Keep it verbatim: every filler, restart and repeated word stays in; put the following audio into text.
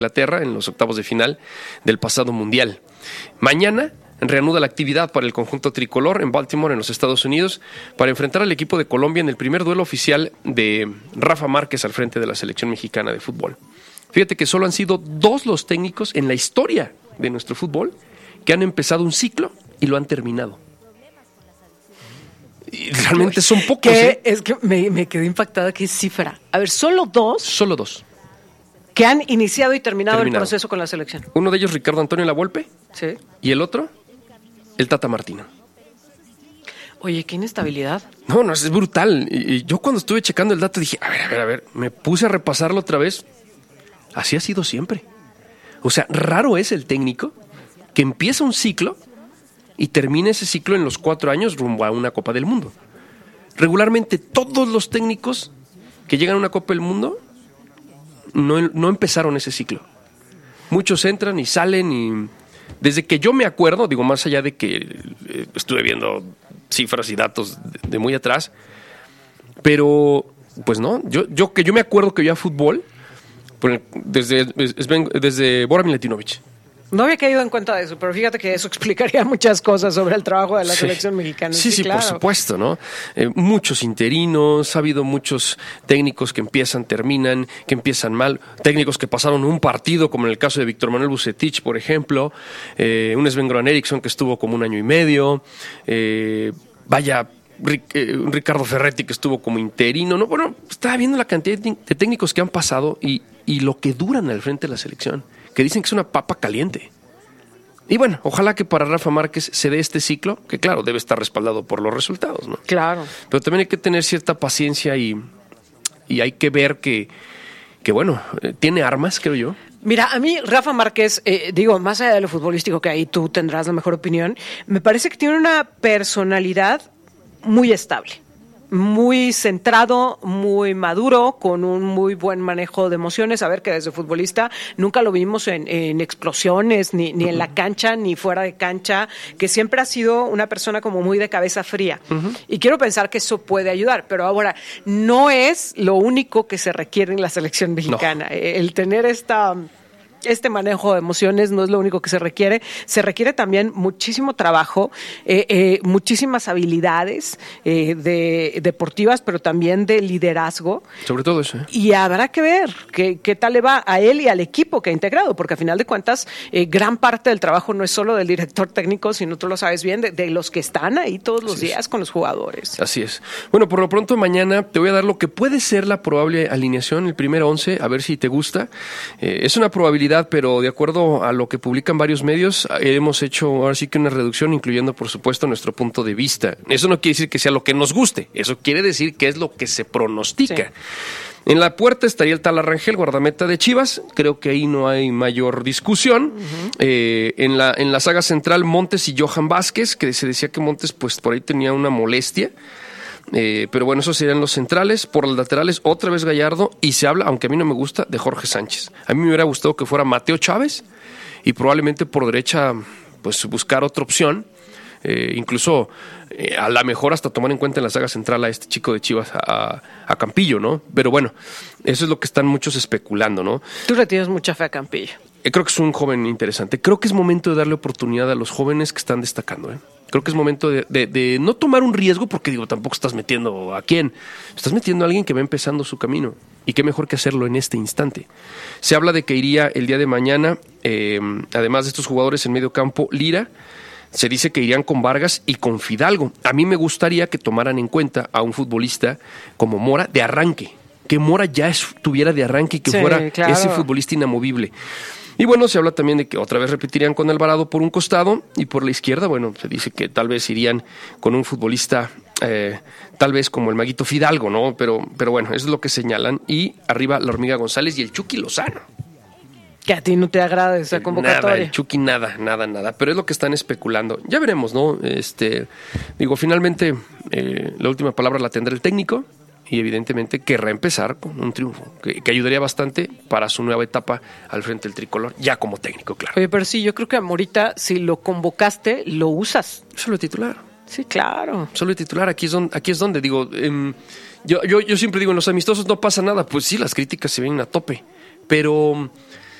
Inglaterra en los octavos de final del pasado Mundial. Mañana reanuda la actividad para el conjunto tricolor en Baltimore, en los Estados Unidos, para enfrentar al equipo de Colombia en el primer duelo oficial de Rafa Márquez al frente de la selección mexicana de fútbol. Fíjate que solo han sido dos los técnicos en la historia de nuestro fútbol que han empezado un ciclo y lo han terminado. Y realmente son pocos. Que ¿eh? Es que me, me quedé impactada. ¿Qué cifra? A ver, solo dos. Solo dos. Que han iniciado y terminado, Terminado. el proceso con la selección. Uno de ellos, Ricardo Antonio Lavolpe. Sí. Y el otro, el Tata Martino. Oye, qué inestabilidad. No, no, es brutal. Y, y yo cuando estuve checando el dato dije, a ver, a ver, a ver, me puse a repasarlo otra vez. Así ha sido siempre. O sea, raro es el técnico que empieza un ciclo y termina ese ciclo en los cuatro años rumbo a una Copa del Mundo. Regularmente todos los técnicos que llegan a una Copa del Mundo no, no empezaron ese ciclo. Muchos entran y salen y desde que yo me acuerdo, digo, más allá de que eh, estuve viendo cifras y datos de, de muy atrás, pero pues no, yo, yo que yo me acuerdo que veía fútbol desde, desde Bora Miletinovich. No había caído en cuenta de eso, pero fíjate que eso explicaría muchas cosas sobre el trabajo de la sí. selección mexicana. Sí, sí, sí, claro. Por supuesto, ¿no? Eh, muchos interinos, ha habido muchos técnicos que empiezan, terminan, que empiezan mal, técnicos que pasaron un partido, como en el caso de Víctor Manuel Vucetich, por ejemplo, eh, un Sven-Goran Eriksson que estuvo como un año y medio, eh, vaya... Ricardo Ferretti que estuvo como interino, no, bueno, estaba viendo la cantidad de técnicos que han pasado y, y lo que duran al frente de la selección, que dicen que es una papa caliente. Y bueno, ojalá que para Rafa Márquez se dé este ciclo, que claro, debe estar respaldado por los resultados, ¿no? Claro. Pero también hay que tener cierta paciencia y, y hay que ver que, que bueno, eh, tiene armas, creo yo. Mira, a mí Rafa Márquez, eh, digo, más allá de lo futbolístico, que ahí tú tendrás la mejor opinión, me parece que tiene una personalidad muy estable, muy centrado, muy maduro, con un muy buen manejo de emociones. A ver, que desde futbolista nunca lo vimos en, en explosiones, ni, ni en la cancha, ni fuera de cancha, que siempre ha sido una persona como muy de cabeza fría. Uh-huh. Y quiero pensar que eso puede ayudar, pero ahora, no es lo único que se requiere en la selección mexicana. No. El tener esta... Este manejo de emociones no es lo único que se requiere. Se requiere también muchísimo trabajo, eh, eh, muchísimas habilidades eh, de, deportivas, pero también de liderazgo. Sobre todo eso. ¿eh? Y habrá que ver qué, qué tal le va a él y al equipo que ha integrado, porque a final de cuentas, eh, gran parte del trabajo no es solo del director técnico, sino tú lo sabes bien, de, de los que están ahí todos los Así días es. Con los jugadores. Así es. Bueno, por lo pronto mañana te voy a dar lo que puede ser la probable alineación, el primer once, a ver si te gusta. Eh, es una probabilidad, pero de acuerdo a lo que publican varios medios, hemos hecho ahora sí que una reducción, incluyendo por supuesto nuestro punto de vista. Eso no quiere decir que sea lo que nos guste, eso quiere decir que es lo que se pronostica. Sí. En la puerta estaría el Tala Rangel, guardameta de Chivas, creo que ahí no hay mayor discusión. Uh-huh. Eh, en la en la saga central, Montes y Johan Vázquez, que se decía que Montes pues por ahí tenía una molestia. Eh, pero bueno, esos serían los centrales. Por los laterales, otra vez Gallardo. Y se habla, aunque a mí no me gusta, de Jorge Sánchez. A mí me hubiera gustado que fuera Mateo Chávez. Y probablemente por derecha, pues buscar otra opción. Eh, incluso eh, a la mejor hasta tomar en cuenta en la saga central a este chico de Chivas, a, a Campillo, ¿no? Pero bueno, eso es lo que están muchos especulando, ¿no? Tú le tienes mucha fe a Campillo. Eh, creo que es un joven interesante. Creo que es momento de darle oportunidad a los jóvenes que están destacando, ¿eh? Creo que es momento de, de, de no tomar un riesgo, porque digo, tampoco estás metiendo a quién. Estás metiendo a alguien que va empezando su camino. Y qué mejor que hacerlo en este instante. Se habla de que iría el día de mañana, eh, además de estos jugadores en medio campo, Lira. Se dice que irían con Vargas y con Fidalgo. A mí me gustaría que tomaran en cuenta a un futbolista como Mora de arranque. Que Mora ya estuviera de arranque y que sí, fuera claro. ese futbolista inamovible. Y bueno, se habla también de que otra vez repetirían con Alvarado por un costado y por la izquierda, bueno, se dice que tal vez irían con un futbolista eh, tal vez como el Maguito Fidalgo, ¿no? Pero, pero bueno, eso es lo que señalan. Y arriba la Hormiga González y el Chucky Lozano. Que a ti no te agrada esa convocatoria. Nada, el Chucky nada, nada, nada. Pero es lo que están especulando. Ya veremos, ¿no? Este, digo, finalmente eh, la última palabra la tendrá el técnico. Y evidentemente querrá empezar con un triunfo, que, que ayudaría bastante para su nueva etapa al frente del tricolor, ya como técnico, claro. Oye, pero sí, yo creo que a Morita, si lo convocaste, lo usas. Solo de titular. Sí, claro. Solo de titular, aquí es donde, aquí es donde digo, eh, yo, yo, yo siempre digo, en los amistosos no pasa nada. Pues sí, las críticas se vienen a tope, pero